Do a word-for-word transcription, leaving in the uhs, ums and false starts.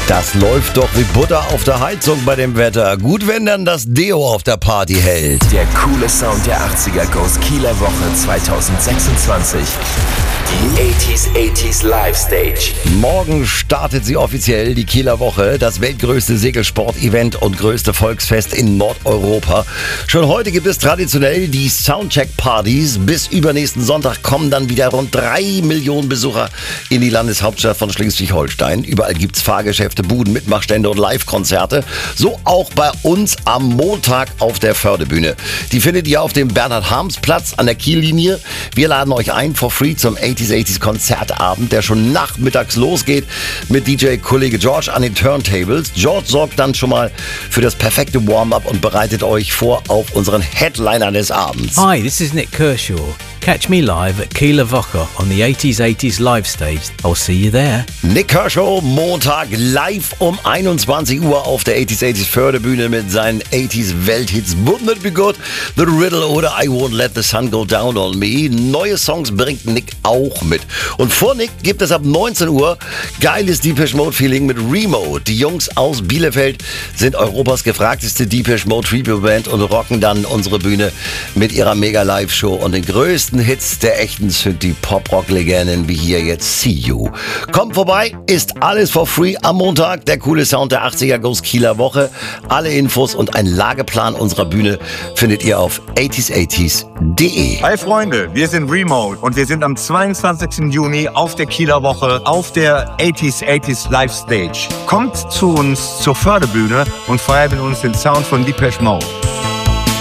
Das läuft doch wie Butter auf der Heizung bei dem Wetter. Gut, wenn dann das Deo auf der Party hält. Der coole Sound der achtziger goes Kieler Woche zweitausendsechsundzwanzig. Die achtziger achtziger Live Stage. Morgen startet sie offiziell, die Kieler Woche, das weltgrößte Segelsport-Event und größte Volksfest in Nordeuropa. Schon heute gibt es traditionell die Soundcheck-Partys. Bis übernächsten Sonntag kommen dann wieder rund drei Millionen Besucher in die Landeshauptstadt von Schleswig-Holstein. Überall gibt's Fahrgeschäfte, Buden, Mitmachstände und Live-Konzerte. So auch bei uns am Montag auf der Fördebühne. Die findet ihr auf dem Bernhard-Harms-Platz an der Kiellinie. Wir laden euch ein for free zum achtziger achtziger Konzertabend, der schon nachmittags losgeht mit D J-Kollege George an den Turntables. George sorgt dann schon mal für das perfekte Warm-up und bereitet euch vor auf unseren Headliner des Abends. Hi, this is Nick Kershaw. Catch me live at Kieler Woche on the achtziger achtziger Live Stage. I'll see you there. Nick Kershaw, Montag live um einundzwanzig Uhr auf der achtziger achtziger Fördebühne mit seinen achtziger Welthits Wouldn't It Be Good, The Riddle oder I Won't Let the Sun Go Down on Me. Neue Songs bringt Nick auch mit. Und vor Nick gibt es ab neunzehn Uhr geiles Depeche Mode Feeling mit Remote. Die Jungs aus Bielefeld sind Europas gefragteste Depeche Mode Tribute Band und rocken dann unsere Bühne mit ihrer Mega Live Show und den größten Hits der echten Synthie-Pop-Rock-Legenden wie hier jetzt See You. Kommt vorbei, ist alles for free am Montag. Der coole Sound der achtziger goes Kieler Woche. Alle Infos und ein Lageplan unserer Bühne findet ihr auf achtziger achtziger punkt de. Hi Freunde, wir sind Remote und wir sind am zweiundzwanzigsten Juni auf der Kieler Woche auf der achtziger achtziger Live Stage. Kommt zu uns zur Fördebühne und feiert mit uns den Sound von Depeche Mode.